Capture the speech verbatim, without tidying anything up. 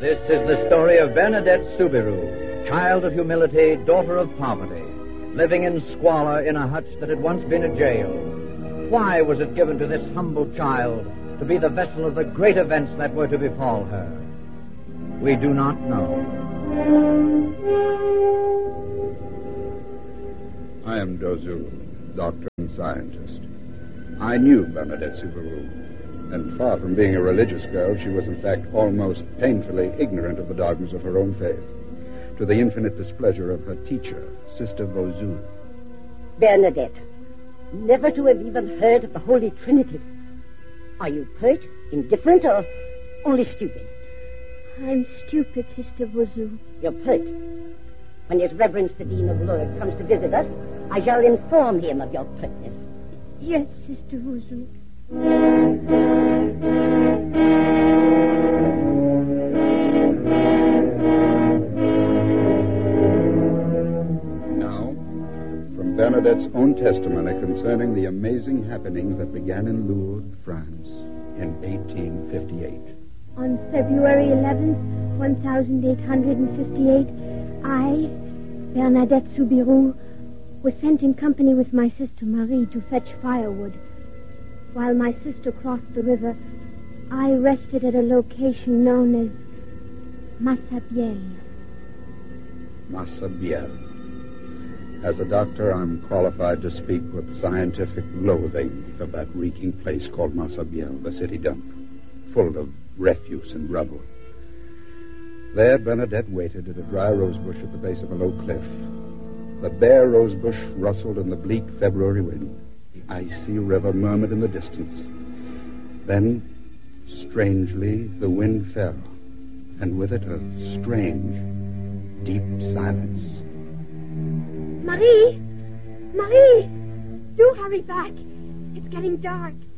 This is the story of Bernadette Soubirous, child of humility, daughter of poverty, living in squalor in a hutch that had once been a jail. Why was it given to this humble child to be the vessel of the great events that were to befall her? We do not know. I am Dozul, doctor and scientist. I knew Bernadette Soubirous, and far from being a religious girl, she was in fact almost painfully ignorant of the dogmas of her own faith, to the infinite displeasure of her teacher, Sister Vauzoux. Bernadette, never to have even heard of the Holy Trinity. Are you pert, indifferent, or only stupid? I'm stupid, Sister Vauzoux. You're pert. When His Reverence the Dean of Lourdes comes to visit us, I shall inform him of your pertness. Yes, Sister Vauzoux. Now, from Bernadette's own testimony concerning the amazing happenings that began in Lourdes, France, in eighteen fifty-eight. On February eleventh, eighteen fifty-eight, I, Bernadette Soubirous, was sent in company with my sister Marie to fetch firewood. While my sister crossed the river, I rested at a location known as Massabielle. Massabielle. As a doctor, I'm qualified to speak with scientific loathing of that reeking place called Massabielle, the city dump, full of refuse and rubble. There, Bernadette waited at a dry rose bush at the base of a low cliff. The bare rose bush rustled in the bleak February wind. The icy river murmured in the distance. Then, strangely, the wind fell, and with it a strange, deep silence. Marie! Marie! Do hurry back. It's getting dark.